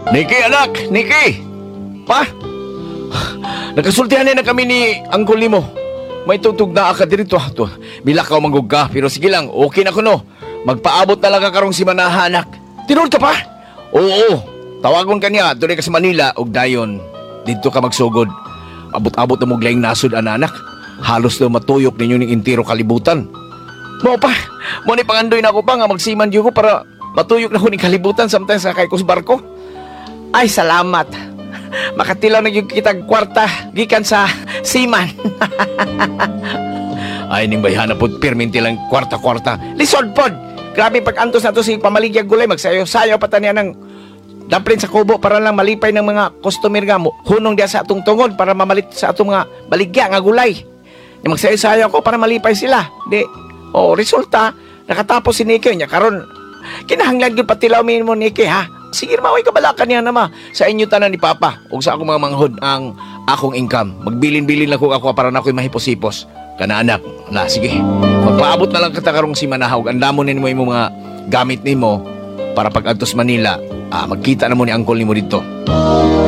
Niki, anak! Niki! Pa! Nakasultihan na kami ni Uncle Nimo. May tutug na ka dito. Bilakaw manggug ka, pero sige lang, okay na ko no. Magpaabot na lang ka karong si Manaha, anak. Tinod ka pa? Oo, tawagon ka niya, tuloy ka sa Manila, og dayon. Dito ka magsugod. Abot-abot na mong laing nasod, anak. Halos daw matuyok ninyo ng intiro kalibutan. Mo pa, mo ni pangandoy na ako pa nga magsiman diyo ko para matuyok na ko ni kalibutan samtang sa kay kus barko. Ay, salamat. Makatilaw na yung kitag kwarta gikan sa siman. Ay, ning bayhana pod perminti lang kwarta-kwarta. Lisod pod. Grabe pag-antos na to si Pamaligya Gulay. Magsayo-sayo pa taniya ng daplin sa kubo para lang malipay ng mga customer nga mo. Hunong diya sa atong tungod para mamalit sa atong mga baligya nga gulay. Magsayo-sayo ko para malipay sila. Di, resulta, nakatapos si Nike niya. Karon, kinahanglan yun patilaw mo Nike, ha? Sige, maway kabalakan niya nama sa inyo tanan ni Papa o sa akong mga manghod ang akong income. Magbilin-bilin lang ko ako para na ako'y mahipos-hipos. Kana anak, na sige. Magpaabot na lang kita karong si Manahawg. Andamon mo yung mga gamit nimo para pag adtos Manila, magkita na mo ni Uncle nimo dito.